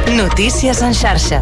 Notícies en xarxa.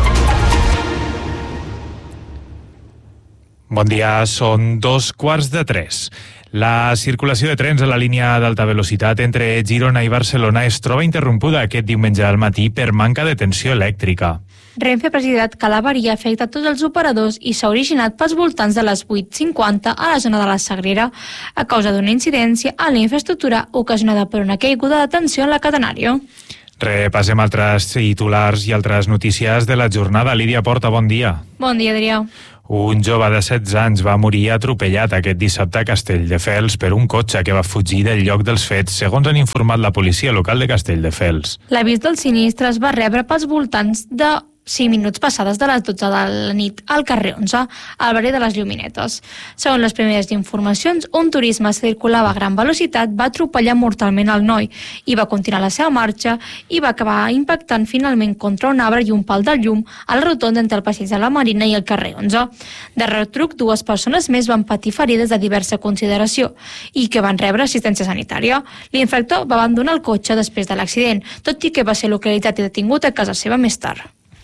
Bon dia, són 2:15. La circulació de trens a la línia d'alta velocitat entre Girona i Barcelona es troba interrompuda aquest diumenge al matí per manca de tensió elèctrica. Renfe ha precidat que l'avaria afecta tots els operadors i s'ha originat pels voltants de les 8:50 a la zona de la Sagrera a causa d'una incidència a la infraestructura ocasionada per una caiguda de tensió en la catenària. Repassem altres titulars i altres notícies de la jornada. Lídia Porta, bon dia. Bon dia, Adrià. Un jove de 16 anys va morir atropellat aquest dissabte a Castelldefels per un cotxe que va fugir del lloc dels fets, segons han informat la policia local de Castelldefels. L'avís del sinistre es va rebre pels voltants de 5 minuts passades de les 12 de la nit al carrer 11, al barri de les Lluminetes. Segons les primeres informacions, un turisme circulava a gran velocitat, va atropellar mortalment el noi i va continuar la seva marxa i va acabar impactant finalment contra un arbre i un pal de llum a la rotonda entre el passeig de la Marina i el carrer 11. De retruc, 2 persones més van patir ferides de diversa consideració i que van rebre assistència sanitària. L'infractor va abandonar el cotxe després de l'accident, tot i que va ser localitzat i detingut a casa seva més tard.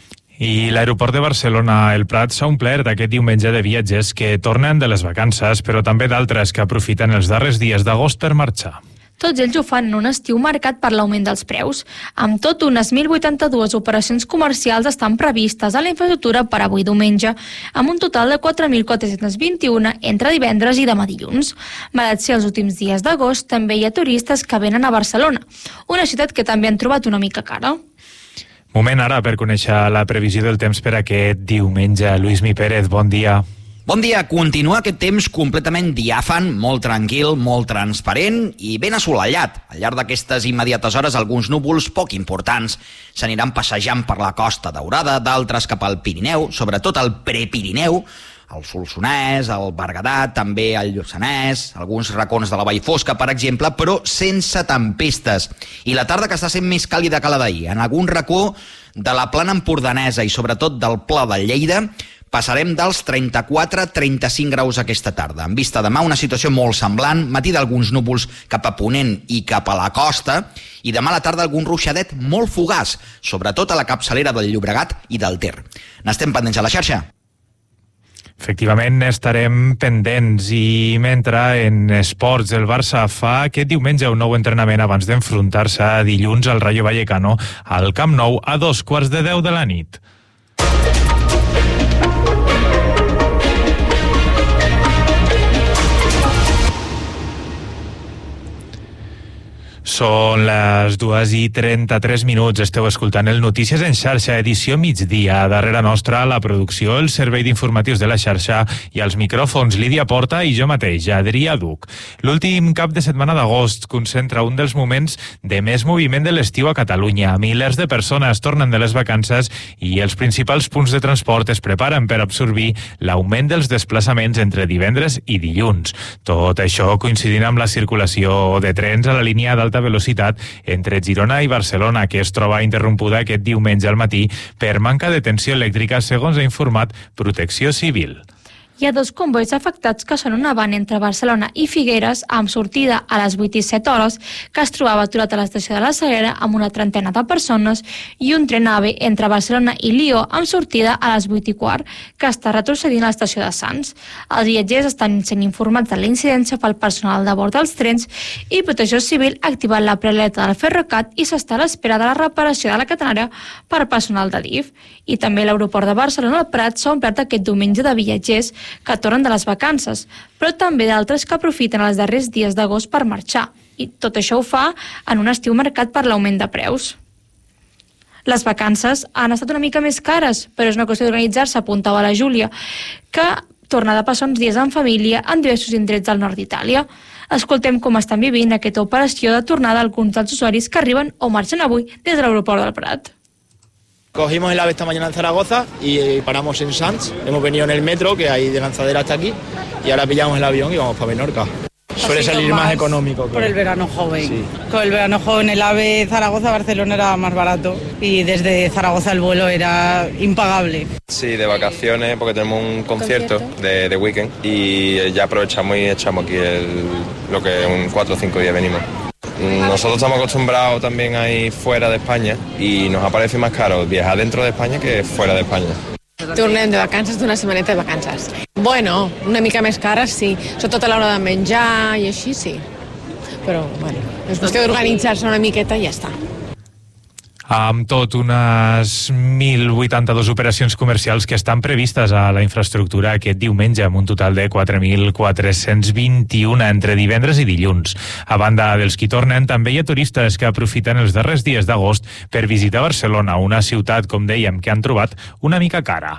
I l'aeroport de Barcelona, el Prat, s'ha omplert aquest diumenge de viatgers que tornen de les vacances, però també d'altres que aprofiten els darrers dies d'agost per marxar. Tots ells ho fan en un estiu marcat per l'augment dels preus. Amb tot, unes 1.082 operacions comercials estan previstes a la infraestructura per avui diumenge, amb un total de 4.421 entre divendres i demà dilluns. Malgrat ser els últims dies d'agost, també hi ha turistes que venen a Barcelona, una ciutat que també han trobat una mica cara. Moment ara per conèixer la previsió del temps per aquest diumenge. Lluís Pérez, bon dia. Bon dia. Continua aquest temps completament diàfan, molt tranquil, molt transparent i ben assolellat. Al llarg d'aquestes immediates hores, alguns núvols poc importants s'aniran passejant per la Costa Daurada, d'altres cap al Pirineu, sobretot al Prepirineu, el Solsonès, el Berguedà, també el Lluçanès, alguns racons de la Vall Fosca, per exemple, però sense tempestes. I la tarda que està sent més càlida que la d'ahir. En algun racó de la plana empordanesa i sobretot del Pla de Lleida passarem dels 34-35 graus aquesta tarda. En vista demà una situació molt semblant, matí d'alguns núvols cap a Ponent i cap a la costa, i demà a la tarda algun ruixadet molt fugaç, sobretot a la capçalera del Llobregat i del Ter. N'estem pendents a la xarxa. Efectivament, estarem pendents. I mentre en esports el Barça fa aquest diumenge un nou entrenament abans d'enfrontar-se dilluns al Rayo Vallecano al Camp Nou a 9:15 de la nit. Són les 2:33. Esteu escoltant el Notícies en xarxa, edició migdia. Darrere nostra, la producció, el servei d'informatius de la xarxa i els micròfons Lídia Porta i jo mateix, Adrià Duc. L'últim cap de setmana d'agost concentra un dels moments de més moviment de l'estiu a Catalunya. Milers de persones tornen de les vacances i els principals punts de transport es preparen per absorbir l'augment dels desplaçaments entre divendres i dilluns. Tot això coincidint amb la circulació de trens a la línia d'alta velocitat entre Girona i Barcelona, que es troba interrompuda aquest diumenge al matí per manca de tensió elèctrica, segons ha informat Protecció Civil. Hi ha 2 convois afectats que són una van entre Barcelona i Figueres amb sortida a les 8:07 que es trobava aturat a l'estació de la Sagrera amb una trentena de persones i un tren AVE entre Barcelona i Lió amb sortida a les 8:15 que està retrocedint a l'estació de Sants. Els viatgers estan sent informats de la incidència pel personal de bord dels trens i Protecció Civil ha activat la prealerta del Ferrocat i s'està a l'espera de la reparació de la catenària per personal de DIF. I també l'aeroport de Barcelona al Prat s'ha omplert aquest diumenge de viatgers que tornen de les vacances, però també d'altres que aprofiten els darrers dies d'agost per marxar. I tot això ho fa en un estiu marcat per l'augment de preus. Les vacances han estat una mica més cares, però és una qüestió d'organitzar-se, apuntava la Júlia, que torna de passar uns dies en família en diversos indrets del nord d'Itàlia. Escoltem com estan vivint aquesta operació de tornada alguns dels usuaris que arriben o marxen avui des de l'aeroport del Prat. Cogimos el AVE esta mañana en Zaragoza y paramos en Sants. Hemos venido en el metro, que hay de Lanzadera hasta aquí, y ahora pillamos el avión y vamos para Menorca. Suele salir más económico. Por el verano joven. Sí. Con el verano joven el AVE Zaragoza-Barcelona era más barato y desde Zaragoza el vuelo era impagable. Sí, de vacaciones porque tenemos un concierto de weekend y ya aprovechamos y echamos aquí lo que en 4 o 5 días venimos. Nosotros estamos acostumbrados también a ir fuera de España y nos parece más caro viajar dentro de España que fuera de España. Tornem de vacances d'una setmaneta de vacances. Bueno, una mica més cares, sí. Sobretot a l'hora de menjar i així, sí. Però, bueno, és qüestió d'organitzar-se una miqueta i ja està. Amb tot, unes 1.082 operacions comercials que estan previstes a la infraestructura aquest diumenge, amb un total de 4.421 entre divendres i dilluns. A banda dels qui tornen, també hi ha turistes que aprofiten els darrers dies d'agost per visitar Barcelona, una ciutat, com dèiem, que han trobat una mica cara.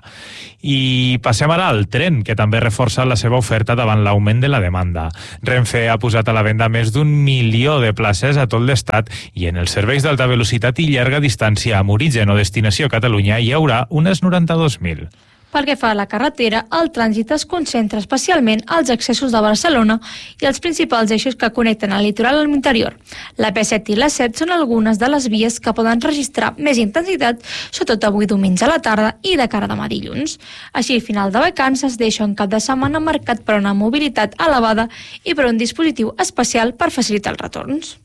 I passem ara al tren, que també reforça la seva oferta davant l'augment de la demanda. Renfe ha posat a la venda més d'1 milió de places a tot l'Estat i en els serveis d'alta velocitat i llarga distància amb origen o destinació a Catalunya hi haurà unes 92.000. Pel que fa a la carretera, el trànsit es concentra especialment als accessos de Barcelona i els principals eixos que connecten el litoral amb l'interior. La P7 i la 7 són algunes de les vies que poden registrar més intensitat, sobretot avui diumenge a la tarda i de cara a demà dilluns. Així, al final de vacances deixa un cap de setmana marcat per una mobilitat elevada i per un dispositiu especial per facilitar els retorns.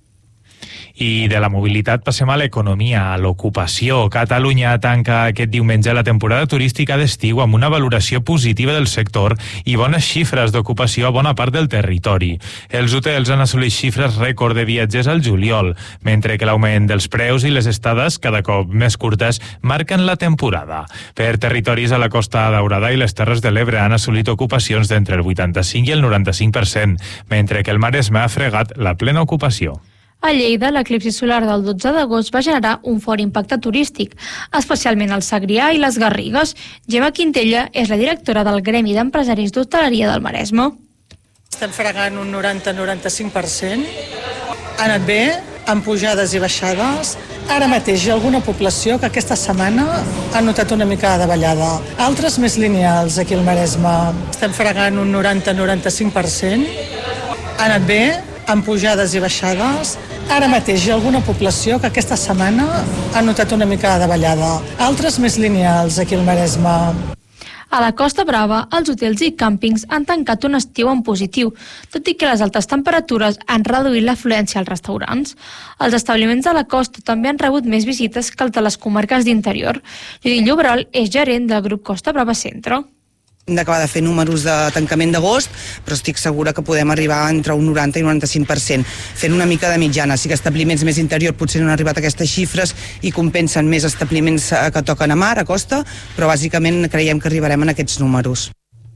I de la mobilitat passem a l'economia, a l'ocupació. Catalunya tanca aquest diumenge la temporada turística d'estiu amb una valoració positiva del sector i bones xifres d'ocupació a bona part del territori. Els hotels han assolit xifres rècord de viatgers al juliol, mentre que l'augment dels preus i les estades, cada cop més curtes, marquen la temporada. Per territoris a la Costa Daurada i les Terres de l'Ebre han assolit ocupacions d'entre el 85 i el 95%, mentre que el Maresme ha fregat la plena ocupació. A Lleida, l'eclipsi solar del 12 d'agost va generar un fort impacte turístic, especialment al Segrià i les Garrigues. Gemma Quintella és la directora del Gremi d'Empresaris d'Hostaleria del Maresme. Estem fregant un 90-95%. Ha anat bé, amb pujades i baixades. Ara mateix hi ha alguna població que aquesta setmana ha notat una mica de davallada. Altres més lineals aquí al Maresme. Estem fregant un 90-95%. Ha anat bé, amb pujades i baixades. Ara mateix hi ha alguna població que aquesta setmana ha notat una mica de davallada. Altres més lineals aquí al Maresme. A la Costa Brava, els hotels i càmpings han tancat un estiu en positiu, tot i que les altes temperatures han reduït l'afluència als restaurants. Els establiments de la costa també han rebut més visites que els de les comarques d'interior. Judit Llobrol és gerent del grup Costa Brava Centre. Hem d'acabar de fer números de tancament d'agost, però estic segura que podem arribar entre un 90 i un 95%, fent una mica de mitjana. Sí que establiments més interior potser no han arribat a aquestes xifres i compensen més establiments que toquen a mar, a costa, però bàsicament creiem que arribarem a aquests números.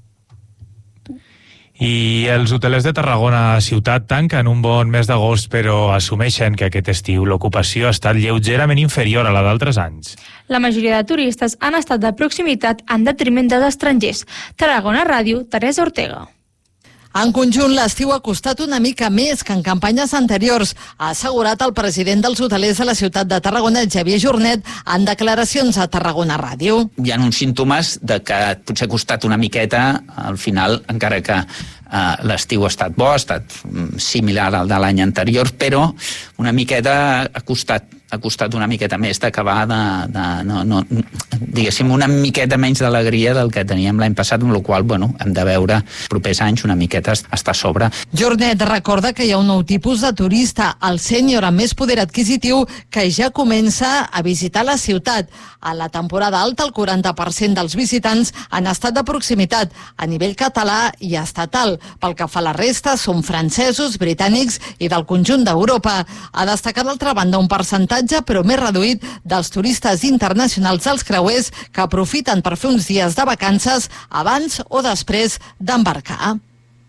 I els hotelers de Tarragona ciutat tanquen un bon mes d'agost, però assumeixen que aquest estiu l'ocupació ha estat lleugerament inferior a la d'altres anys. La majoria de turistes han estat de proximitat en detriment dels estrangers. Tarragona Ràdio, Teresa Ortega. En conjunt, l'estiu ha costat una mica més que en campanyes anteriors, ha assegurat el president dels hotelers de la ciutat de Tarragona, Xavier Jornet, en declaracions a Tarragona Ràdio. Hi ha uns símptomes de que potser ha costat una miqueta al final, encara que l'estiu ha estat bo, ha estat similar al de l'any anterior, però una miqueta ha costat una miqueta més d'acabar diguéssim, una miqueta menys d'alegria del que teníem l'any passat, amb la qual cosa hem de veure propers anys una miqueta estar a sobre. Jornet recorda que hi ha un nou tipus de turista, el sènior amb més poder adquisitiu, que ja comença a visitar la ciutat. A la temporada alta, el 40% dels visitants han estat de proximitat, a nivell català i estatal. Pel que fa a la resta, són francesos, britànics i del conjunt d'Europa. Ha destacat, d'altra banda, un percentatge, però més reduït, dels turistes internacionals dels creuers que aprofiten per fer uns dies de vacances abans o després d'embarcar.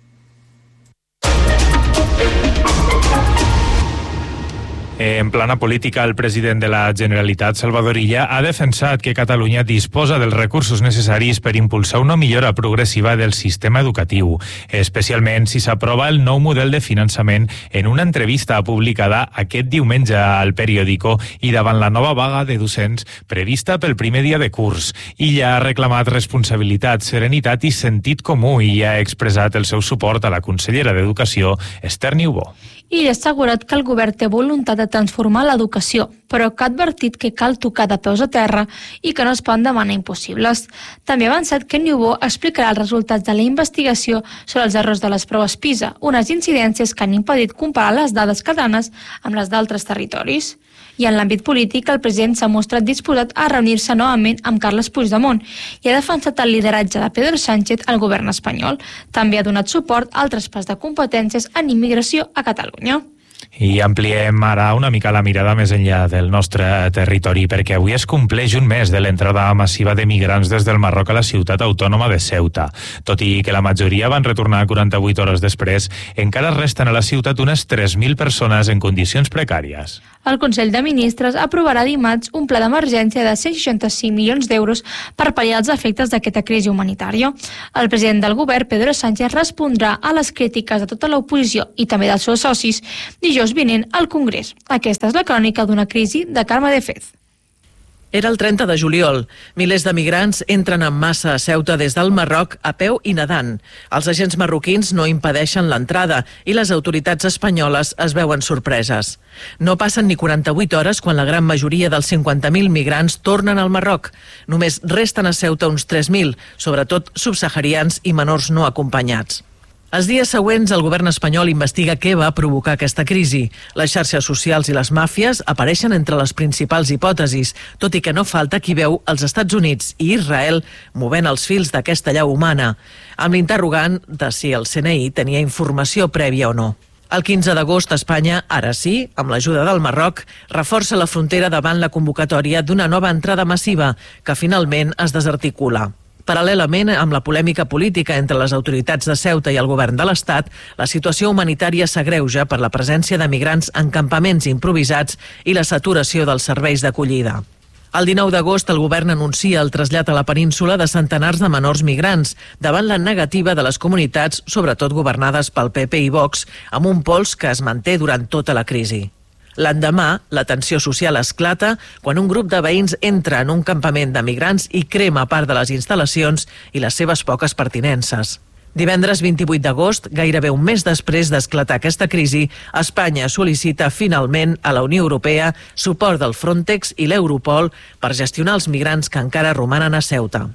En plana política, el president de la Generalitat, Salvador Illa, ha defensat que Catalunya disposa dels recursos necessaris per impulsar una millora progressiva del sistema educatiu, especialment si s'aprova el nou model de finançament en una entrevista publicada aquest diumenge al Periódico i davant la nova vaga de docents prevista pel primer dia de curs. Illa ha reclamat responsabilitat, serenitat i sentit comú i ha expressat el seu suport a la consellera d'Educació, Esther Niubó. i ha assegurat que el govern té voluntat de transformar l'educació, però que ha advertit que cal tocar de peus a terra i que no es poden demanar impossibles. També ha avançat que Niubó explicarà els resultats de la investigació sobre els errors de les proves PISA, unes incidències que han impedit comparar les dades catalanes amb les d'altres territoris. I en l'àmbit polític, el president s'ha mostrat disposat a reunir-se novament amb Carles Puigdemont i ha defensat el lideratge de Pedro Sánchez al govern espanyol. També ha donat suport al traspàs de competències en immigració a Catalunya. I ampliem ara una mica la mirada més enllà del nostre territori, perquè avui es compleix un mes de l'entrada massiva de migrants des del Marroc a la ciutat autònoma de Ceuta. Tot i que la majoria van retornar 48 hores després, encara resten a la ciutat unes 3.000 persones en condicions precàries. El Consell de Ministres aprovarà dimarts un pla d'emergència de 165 milions d'euros per pal·liar els efectes d'aquesta crisi humanitària. El president del govern, Pedro Sánchez, respondrà a les crítiques de tota l'oposició i també dels seus socis dijous vinent al Congrés. Aquesta és la crònica d'una crisi de Carme de Fez. Era el 30 de juliol. Milers de migrants entren en massa a Ceuta des del Marroc a peu i nedant. Els agents marroquins no impedeixen l'entrada i les autoritats espanyoles es veuen sorpreses. No passen ni 48 hores quan la gran majoria dels 50.000 migrants tornen al Marroc. Només resten a Ceuta uns 3.000, sobretot subsaharians i menors no acompanyats. Els dies següents, el govern espanyol investiga què va provocar aquesta crisi. Les xarxes socials i les màfies apareixen entre les principals hipòtesis, tot i que no falta qui veu els Estats Units i Israel movent els fils d'aquesta llau humana, amb l'interrogant de si el CNI tenia informació prèvia o no. El 15 d'agost, Espanya, ara sí, amb l'ajuda del Marroc, reforça la frontera davant la convocatòria d'una nova entrada massiva, que finalment es desarticula. Paral·lelament, amb la polèmica política entre les autoritats de Ceuta i el govern de l'Estat, la situació humanitària s'agreuja per la presència de migrants en campaments improvisats i la saturació dels serveis d'acollida. El 19 d'agost, el govern anuncia el trasllat a la península de centenars de menors migrants, davant la negativa de les comunitats, sobretot governades pel PP i Vox, amb un pols que es manté durant tota la crisi. L'endemà, la tensió social esclata quan un grup de veïns entra en un campament de migrants i crema part de les instal·lacions i les seves poques pertinences. Divendres 28 d'agost, gairebé un mes després d'esclatar aquesta crisi, Espanya sol·licita finalment a la Unió Europea suport del Frontex i l'Europol per gestionar els migrants que encara romanen a Ceuta.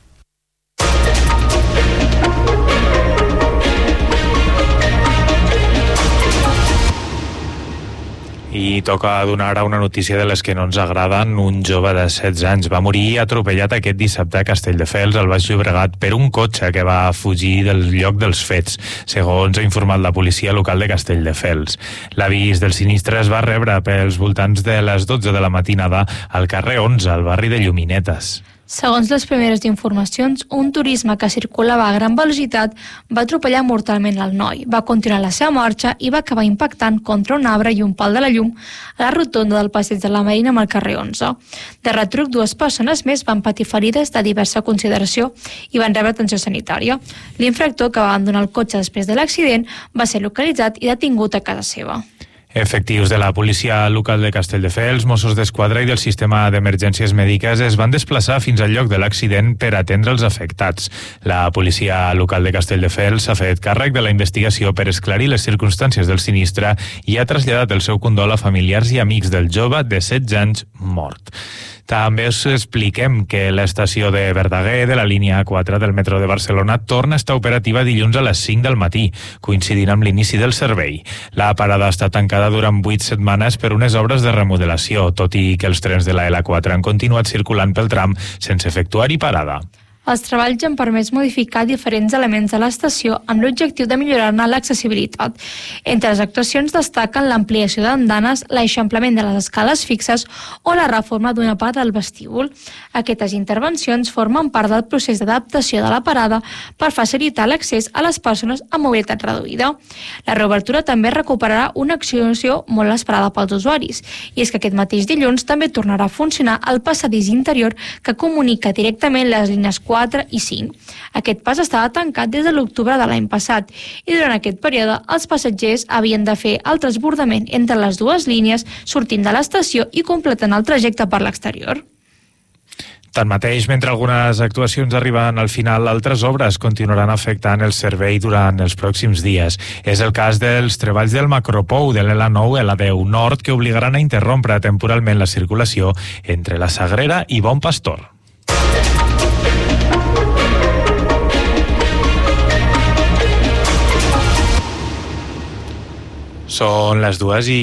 I toca donar ara una notícia de les que no ens agraden. Un jove de 16 anys va morir atropellat aquest dissabte a Castelldefels, al Baix Llobregat, per un cotxe que va fugir del lloc dels fets, segons ha informat la policia local de Castelldefels. L'avís del sinistre es va rebre pels voltants de les 12 de la matinada al carrer 11, al barri de Lluminetes. Segons les primeres informacions, un turisme que circulava a gran velocitat va atropellar mortalment el noi, va continuar la seva marxa i va acabar impactant contra un arbre i un pal de la llum a la rotonda del passeig de la Marina amb el carrer 11. De retruc, 2 persones més van patir ferides de diversa consideració i van rebre atenció sanitària. L'infractor, que va abandonar el cotxe després de l'accident, va ser localitzat i detingut a casa seva. Efectius de la policia local de Castelldefels, Mossos d'Esquadra i del sistema d'emergències mèdiques es van desplaçar fins al lloc de l'accident per atendre els afectats. La policia local de Castelldefels s'ha fet càrrec de la investigació per esclarir les circumstàncies del sinistre i ha traslladat el seu condol a familiars i amics del jove de 16 anys mort. També us expliquem que l'estació de Verdaguer de la línia 4 del metro de Barcelona torna a estar operativa dilluns a les 5 del matí, coincidint amb l'inici del servei. La parada està tancada durant 8 setmanes per unes obres de remodelació, tot i que els trens de la L4 han continuat circulant pel tram sense efectuar-hi parada. Els treballs han permès modificar diferents elements de l'estació amb l'objectiu de millorar-ne l'accessibilitat. Entre les actuacions destaquen l'ampliació d'andanes, l'eixamplament de les escales fixes o la reforma d'una part del vestíbul. Aquestes intervencions formen part del procés d'adaptació de la parada per facilitar l'accés a les persones amb mobilitat reduïda. La reobertura també recuperarà una acció molt esperada pels usuaris, i és que aquest mateix dilluns també tornarà a funcionar el passadís interior que comunica directament les línies 4 i 5. Aquest pas estava tancat des de l'octubre de l'any passat i durant aquest període els passatgers havien de fer el transbordament entre les dues línies sortint de l'estació i completant el trajecte per l'exterior. Tanmateix, mentre algunes actuacions arriben al final, altres obres continuaran afectant el servei durant els pròxims dies. És el cas dels treballs del macropou de l'L9 i l'A10 Nord, que obligaran a interrompre temporalment la circulació entre la Sagrera i Bon Pastor. Són les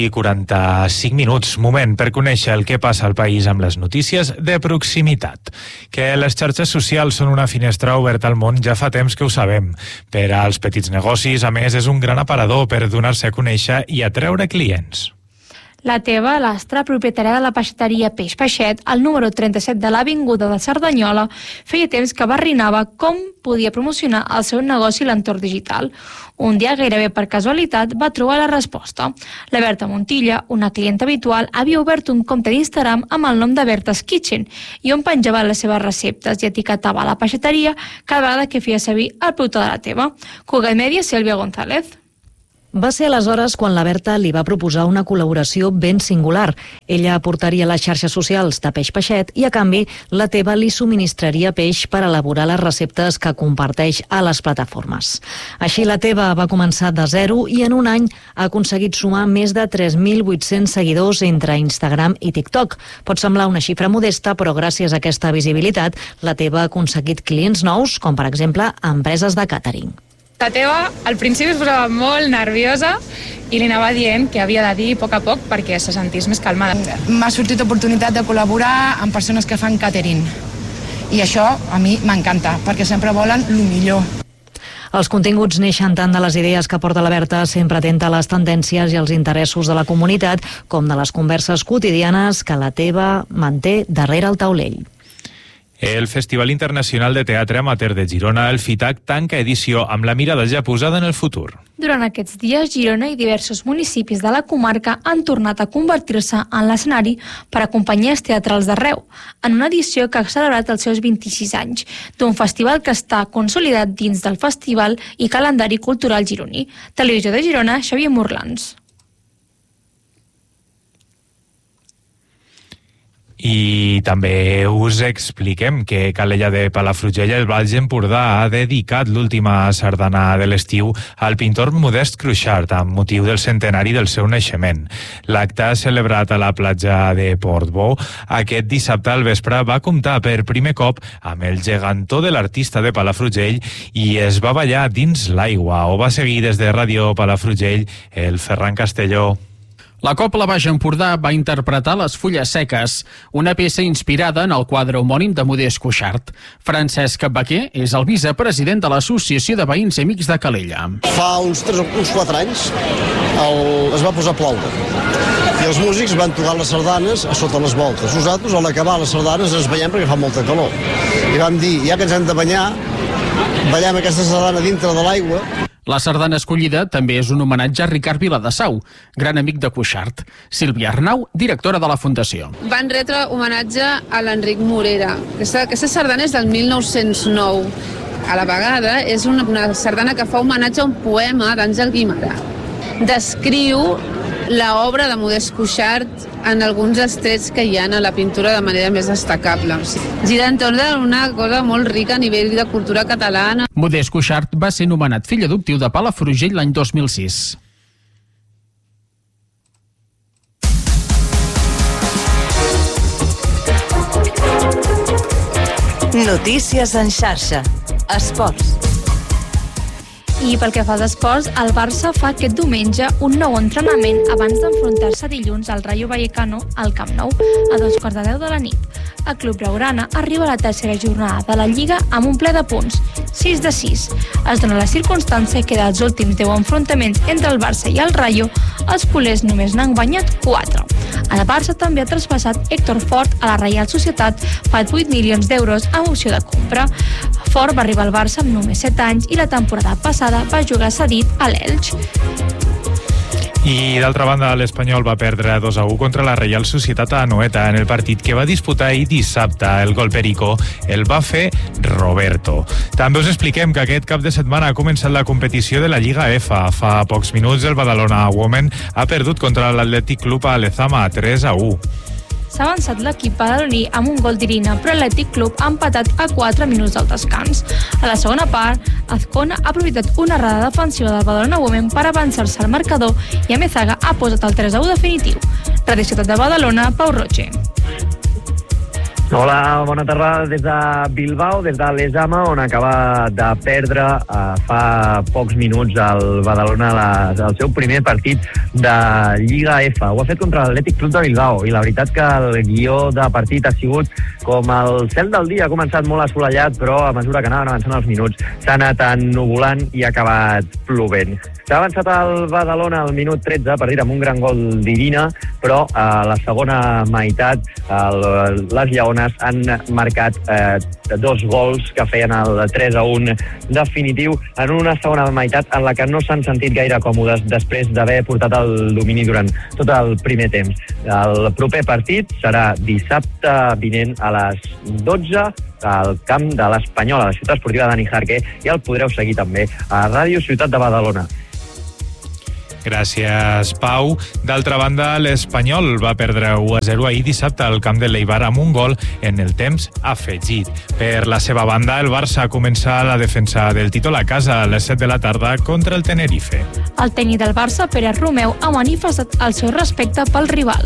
2:45. Moment per conèixer el que passa al país amb les notícies de proximitat. Que les xarxes socials són una finestra oberta al món ja fa temps que ho sabem. Per als petits negocis, a més, és un gran aparador per donar-se a conèixer i atreure clients. La Teva Lastra, propietària de la peixateria Peix Peixet, al número 37 de l'Avinguda de Cerdanyola, feia temps que barrinava com podia promocionar el seu negoci a l'entorn digital. Un dia, gairebé per casualitat, va trobar la resposta. La Berta Montilla, una clienta habitual, havia obert un compte d'Instagram amb el nom de Berta's Kitchen i on penjava les seves receptes i etiquetava la peixateria cada vegada que feia servir el producte de la Teva. Cugat Media, Sílvia González. Va ser aleshores quan la Berta li va proposar una col·laboració ben singular. Ella aportaria les xarxes socials de Peix Peixet i, a canvi, la Teva li subministraria peix per elaborar les receptes que comparteix a les plataformes. Així, la Teva va començar de zero i en un any ha aconseguit sumar més de 3.800 seguidors entre Instagram i TikTok. Pot semblar una xifra modesta, però gràcies a aquesta visibilitat, la Teva ha aconseguit clients nous, com per exemple empreses de càtering. La Teva al principi es posava molt nerviosa i li anava dient que havia de dir a poc perquè se sentís més calmada. M'ha sortit oportunitat de col·laborar amb persones que fan catering i això a mi m'encanta perquè sempre volen el millor. Els continguts neixen tant de les idees que porta la Berta, sempre atenta a les tendències i els interessos de la comunitat, com de les converses quotidianes que la Teva manté darrere el taulell. El Festival Internacional de Teatre Amateur de Girona, el FITAC, tanca edició amb la mirada ja posada en el futur. Durant aquests dies, Girona i diversos municipis de la comarca han tornat a convertir-se en l'escenari per a companyies teatrals d'arreu, en una edició que ha celebrat els seus 26 anys, d'un festival que està consolidat dins del Festival i Calendari Cultural gironí. Televisió de Girona, Xavier Morlans. I també us expliquem que Calella de Palafrugell, el Baix Empordà, ha dedicat l'última sardana de l'estiu al pintor Modest Cuixart amb motiu del centenari del seu naixement. L'acte celebrat a la platja de Portbou aquest dissabte al vespre va comptar per primer cop amb el gegantó de l'artista de Palafrugell i es va ballar dins l'aigua. Ho va seguir des de Ràdio Palafrugell el Ferran Castelló. La Cobla Baix Empordà va interpretar Les fulles seques, una peça inspirada en el quadre homònim de Modest Cuixart. Francesc Baquer és el vicepresident de l'Associació de Veïns i Amics de Calella. Fa uns 4 anys es va posar a ploure i els músics van tocar les sardanes a sota les voltes. Nosaltres, a l'acabar les sardanes, ens banyem perquè fa molta calor. I vam dir, ja que ens hem de banyar, ballem aquesta sardana dintre de l'aigua. La sardana escollida també és un homenatge a Ricard Viladesau, gran amic de Cuixart. Sílvia Arnau, directora de la Fundació. Van retre homenatge a l'Enric Morera. Aquesta sardana és del 1909. A la vegada és una sardana que fa homenatge a un poema d'Àngel Guimerà. Descriu l'obra de Modest Cuixart en alguns estrets que hi ha a la pintura de manera més destacable. Gira entorn d'una cosa molt rica a nivell de cultura catalana. Modest Cuixart va ser nomenat fill adoptiu de Palafrugell l'any 2006. Notícies en xarxa. Esports. I pel que fa als esports, el Barça fa aquest diumenge un nou entrenament abans d'enfrontar-se dilluns al Rayo Vallecano al Camp Nou a 2:15 de la nit. El club blaugrana arriba a la tercera jornada de la Lliga amb un ple de punts, 6 de 6. Es dona la circumstància que dels últims 10 enfrontaments entre el Barça i el Rayo, els culers només n'han guanyat 4. El Barça també ha traspassat Héctor Fort a la Reial Societat per 8 milions d'euros amb opció de compra. Fort va arribar al Barça amb només 7 anys i la temporada passada va jugar cedit a l'Elx. I d'altra banda, l'Espanyol va perdre 2-1 contra la Reial Societat a Anoeta en el partit que va disputar ahir dissabte. El gol perico el va fer Roberto. També us expliquem que aquest cap de setmana ha començat la competició de la Lliga EFA. Fa pocs minuts el Badalona Women ha perdut contra l'Atlètic Club a Lezama 3-1. s'ha avançat l'equip badaloní amb un gol d'Irina, però l'Atlètic Club ha empatat a 4 minuts del descans. A la segona part, Azcona ha aprofitat una errada defensiva del Badalona Women per avançar-se al marcador i Amezaga ha posat el 3-1 definitiu. Radio Ciutat de Badalona, Pau Roche. Hola, bona tarda des de Bilbao, des de l'Esama, on acaba de perdre fa pocs minuts el Badalona el seu primer partit de Lliga F. Ho ha fet contra l'Atlètic Club de Bilbao i la veritat que el guió de partit ha sigut com el cel del dia. Ha començat molt assolellat, però a mesura que anaven avançant els minuts s'ha anat ennuvolant i ha acabat plovent. S'ha avançat el Badalona al minut 13 per dir amb un gran gol d'Irina, però a la segona meitat les Lleones han marcat 2 gols que feien el 3-1 definitiu en una segona meitat en la que no s'han sentit gaire còmodes després d'haver portat el domini durant tot el primer temps. El proper partit serà dissabte vinent a les 12 al camp de l'Espanyol, a la ciutat esportiva Dani Jarque, i el podreu seguir també a Ràdio Ciutat de Badalona. Gràcies, Pau. D'altra banda, l'Espanyol va perdre 1-0 ahir dissabte al camp de l'Eibar amb un gol en el temps afegit. Per la seva banda, el Barça comença la defensa del títol a casa a les 7 de la tarda contra el Tenerife. El tècnic del Barça, Pere Romeu, ha manifestat el seu respecte pel rival.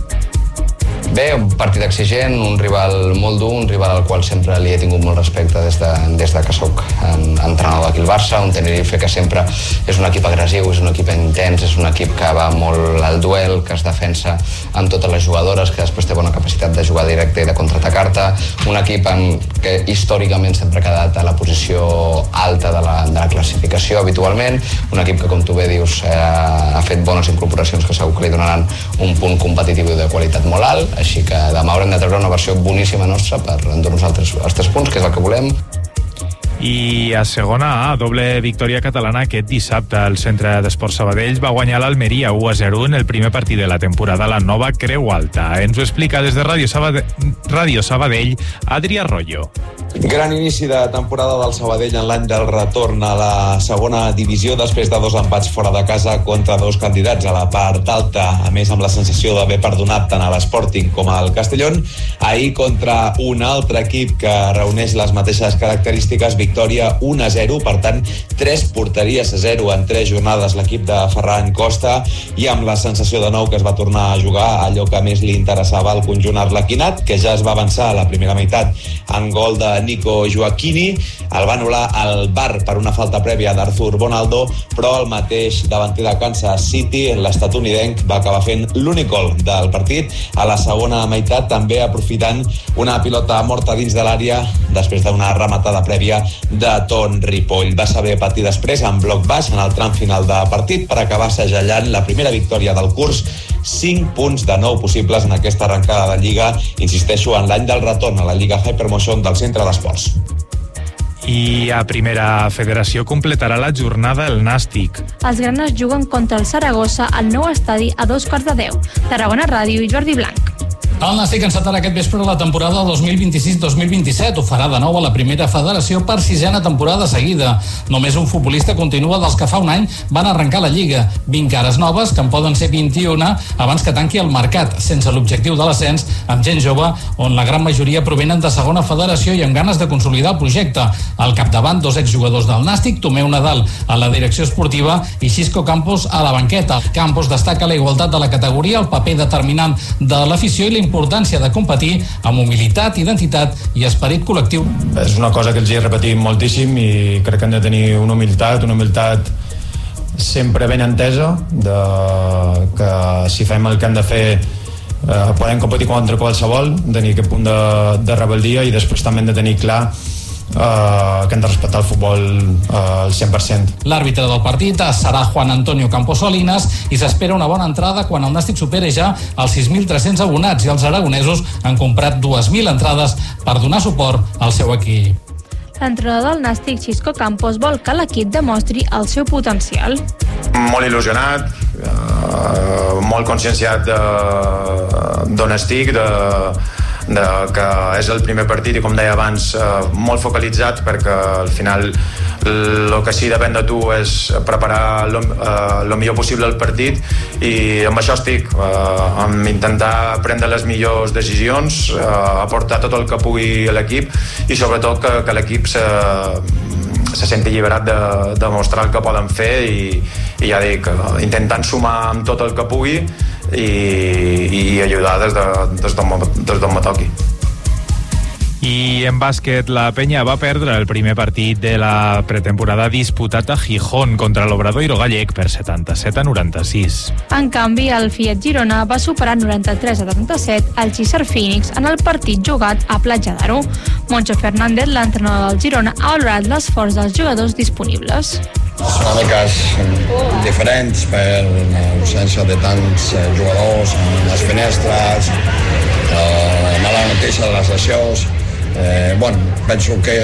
Bé, un partit exigent, un rival molt dur, un rival al qual sempre li he tingut molt respecte des de que soc entrenador d'aquí al Barça, un Tenerife que sempre és un equip agressiu, és un equip intens, és un equip que va molt al duel, que es defensa amb totes les jugadores, que després té bona capacitat de jugar directe i de contraatacar-te, un equip que històricament sempre ha quedat a la posició alta de la classificació habitualment, un equip que, com tu bé dius, ha fet bones incorporacions que segur que li donaran un punt competitiu i de qualitat molt alt, així que demà haurem de treure una versió boníssima nostra per endur-nos els 3 punts, que és el que volem. I a segona A, doble victòria catalana aquest dissabte. El Centre d'Esports Sabadell va guanyar l'Almeria 1-0 en el primer partit de la temporada a la nova Creu Alta. Ens ho explica des de Ràdio Sabadell, Adri Arroyo. Gran inici de temporada del Sabadell en l'any del retorn a la segona divisió després de 2 empats fora de casa contra 2 candidats a la part alta, a més amb la sensació d'haver perdonat tant a l'Sporting com al Castellón. Ahir contra un altre equip que reuneix les mateixes característiques, victòria 1-0, per tant 3 porteries a 0 en 3 jornades l'equip de Ferran Costa, i amb la sensació de nou que es va tornar a jugar allò que més li interessava al conjunt arlequinat, que ja es va avançar a la primera meitat en gol de Nico Joaquini. El va anul·lar el VAR per una falta prèvia d'Arthur Bonaldo, però el mateix davanter de Kansas City, l'estatunidenc, va acabar fent l'únic gol del partit a la segona meitat, també aprofitant una pilota morta dins de l'àrea després d'una rematada prèvia de Ton Ripoll. Va saber patir després en bloc baix en el tram final de partit per acabar segellant la primera victòria del curs, 5 punts de 9 possibles en aquesta arrencada de Lliga, insisteixo, en l'any del retorn a la Lliga Hypermotion del Centre d'Esports. I a Primera Federació completarà la jornada el Nàstic. Els granes juguen contra el Saragossa al nou estadi a 2:15. Tarragona Ràdio i Jordi Blanc. El Nàstic encetarà aquest vespre la temporada 2026-2027. Ho farà de nou a la Primera Federació per 6a temporada seguida. Només un futbolista continua dels que fa un any van arrencar la Lliga. 20 cares noves, que en poden ser 21 abans que tanqui el mercat, sense l'objectiu de l'ascens, amb gent jove, on la gran majoria provenen de Segona Federació i amb ganes de consolidar el projecte. Al capdavant, 2 exjugadors del Nàstic, Tomeu Nadal a la direcció esportiva i Xisco Campos a la banqueta. Campos destaca la igualtat de la categoria, el paper determinant de l'afició i la importància de competir amb humilitat, identitat i esperit col·lectiu. És una cosa que els he repetit moltíssim i crec que hem de tenir una humilitat sempre ben entesa, que si fem el que hem de fer podem competir contra qualsevol, tenir aquest punt de rebel·lia, i després també hem de tenir clar que hem de respectar el futbol al 100%. L'àrbitre del partit serà Juan Antonio Campos Salinas i s'espera una bona entrada quan el Nàstic superi ja els 6.300 abonats, i els aragonesos han comprat 2.000 entrades per donar suport al seu equip. L'entrenador del Nàstic, Xisco Campos, vol que l'equip demostri el seu potencial. Molt il·lusionat, molt conscienciat d'on estic, que és el primer partit i, com deia abans, molt focalitzat, perquè al final el que sí depèn de tu és preparar el millor possible el partit, i amb això estic, amb intentar prendre les millors decisions, aportar tot el que pugui a l'equip, i sobretot que l'equip se senti alliberat de mostrar el que poden fer, i ja dic, intentant sumar amb tot el que pugui i ajudar des d'on me toqui. I en bàsquet, la Penya va perdre el primer partit de la pretemporada disputat a Gijón contra l'Obradoiro gallec per 77-96. En canvi, el Fiat Girona va superar 93-77 al Gícer Phoenix en el partit jugat a Platja d'Aro. Moncho Fernández, l'entrenador del Girona, ha valorat l'esforç dels jugadors disponibles. Les dinàmiques diferents per l'absència de tants jugadors, les finestres, la mala notícia de les lesions. Penso que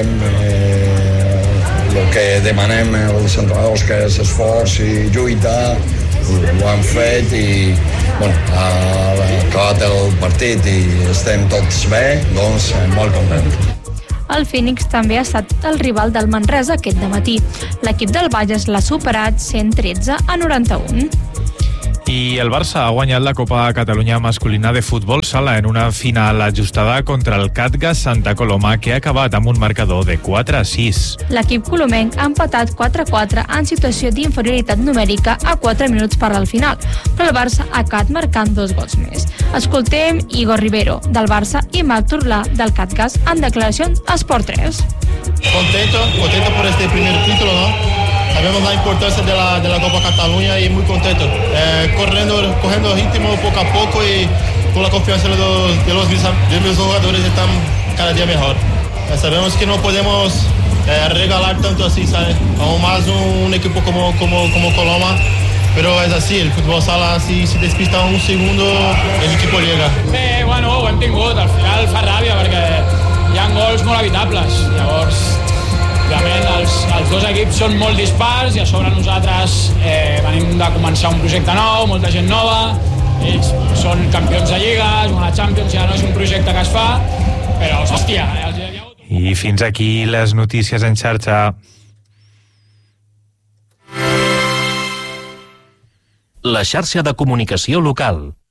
el que demanem els entrenadors, que és esforç i lluita, ho han fet, i ha acabat el partit i estem tots bé, doncs molt contents. El Phoenix també ha estat el rival del Manresa aquest dematí. L'equip del Bages l'ha superat 113-91. I el Barça ha guanyat la Copa Catalunya masculina de futbol sala en una final ajustada contra el Catgas Santa Coloma, que ha acabat amb un marcador de 4-6. L'equip colomenc ha empatat 4-4 en situació d'inferioritat numèrica a 4 minuts per al final, però el Barça ha acabat marcant 2 gols més. Escoltem Igor Rivero, del Barça, i Marc Turlà, del Catgas, en declaracions a Sport 3. Contento por este primer título, ¿no? Sabemos la importancia de la Copa Cataluña y muy contento. Corriendo ritmo poco a poco y con la confianza de los jugadores están cada día mejor. Sabemos que no podemos regalar tanto así, ¿sabes? Aún más un equipo como Coloma, pero es así, el fútbol sala, si se despista un segundo, el equipo llega. Bé, ho hem tingut, al final fa ràbia perquè hi ha gols molt evitables, llavors òbviament els dos equips són molt dispars i a sobre nosaltres venim de començar un projecte nou, molta gent nova, ells són campions de Lliga, juguen a Champions, ja no és un projecte que es fa, però hòstia... I fins aquí les notícies en xarxa. La xarxa de comunicació local.